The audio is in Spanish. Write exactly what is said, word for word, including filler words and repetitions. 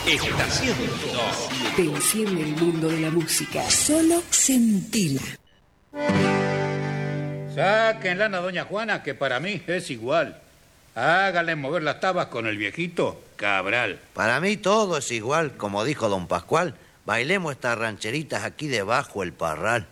Estación dos. Te enciende el mundo de la música. Solo sentila. Saquen lana, doña Juana, que para mí es igual. Háganle mover las tabas con el viejito Cabral. Para mí todo es igual, como dijo don Pascual. Bailemos estas rancheritas aquí debajo el parral.